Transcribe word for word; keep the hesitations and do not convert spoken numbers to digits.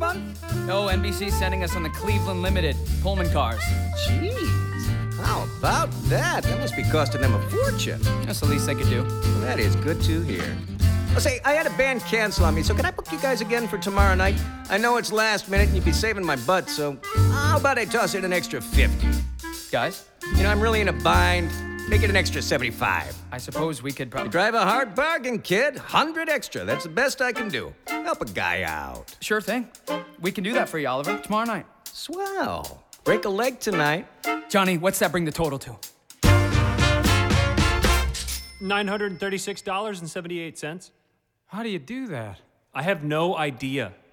on? Oh, N B C's sending us on the Cleveland Limited Pullman cars. Jeez, how about that? That must be costing them a fortune. That's the least they could do. Well, that is good to hear. I'll say, I had a band cancel on me, so can I book you guys again for tomorrow night? I know it's last minute and you'd be saving my butt, so how about I toss in an extra fifty? Guys, You know, I'm really in a bind. Make it an extra seventy-five. I suppose we could probably... Drive a hard bargain, kid. Hundred extra. That's the best I can do. Help a guy out. Sure thing. We can do that for you, Oliver, tomorrow night. Swell. Break a leg tonight. Johnny, what's that bring the total to? nine hundred thirty-six dollars and seventy-eight cents. How do you do that? I have no idea.